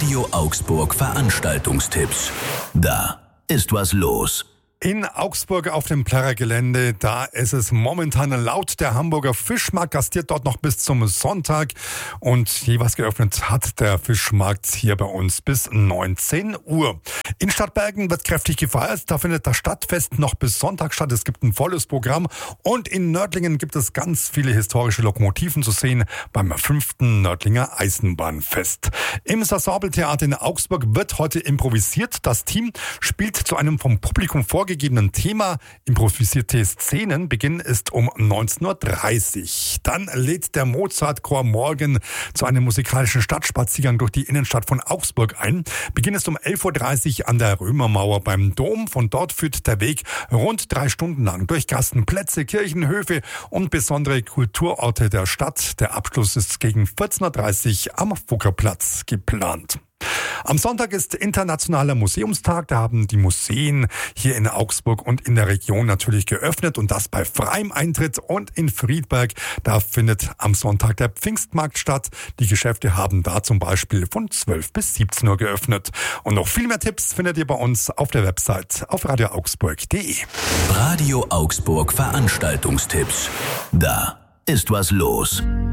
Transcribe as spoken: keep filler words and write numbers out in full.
Radio Augsburg Veranstaltungstipps. Da ist was los. In Augsburg auf dem Plärrer Gelände, da ist es momentan laut. Der Hamburger Fischmarkt gastiert dort noch bis zum Sonntag. Und jeweils geöffnet hat der Fischmarkt hier bei uns bis neunzehn Uhr. In Stadtbergen wird kräftig gefeiert. Da findet das Stadtfest noch bis Sonntag statt. Es gibt ein volles Programm. Und in Nördlingen gibt es ganz viele historische Lokomotiven zu sehen beim fünften Nördlinger Eisenbahnfest. Im Ensemble-Theater in Augsburg wird heute improvisiert. Das Team spielt zu einem vom Publikum vorgegebenen Thema. Improvisierte Szenen. Beginn ist um neunzehn Uhr dreißig. Dann lädt der Mozartchor morgen zu einem musikalischen Stadtspaziergang durch die Innenstadt von Augsburg ein. Beginn ist um elf Uhr dreißig an der Römermauer beim Dom. Von dort führt der Weg rund drei Stunden lang durch Gassen, Plätze, Kirchen, Höfe und besondere Kulturorte der Stadt. Der Abschluss ist gegen vierzehn Uhr dreißig am Fuggerplatz geplant. Am Sonntag ist Internationaler Museumstag. Da haben die Museen hier in Augsburg und in der Region natürlich geöffnet und das bei freiem Eintritt. Und in Friedberg, da findet am Sonntag der Pfingstmarkt statt. Die Geschäfte haben da zum Beispiel von zwölf bis siebzehn Uhr geöffnet. Und noch viel mehr Tipps findet ihr bei uns auf der Website auf radio augsburg punkt de. Radio Augsburg Veranstaltungstipps. Da ist was los.